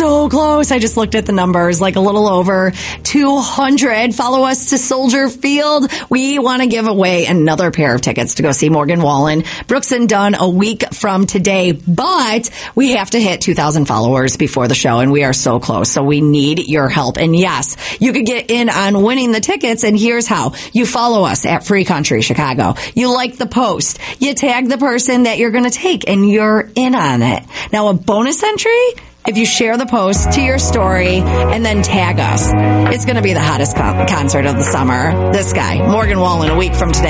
so close. I just looked at the numbers, like a little over 200. Follow us to Soldier Field. We want to give away another pair of tickets to go see Morgan Wallen, Brooks and Dunn a week from today. But we have to hit 2,000 followers before the show, and we are so close. So we need your help. And yes, you could get in on winning the tickets, and here's how. You follow us at Free Country Chicago. You like the post. You tag the person that you're going to take, and you're in on it. Now, a bonus entry, if you share the post to your story and then tag us. It's going to be the hottest concert of the summer. This guy, Morgan Wallen, a week from today.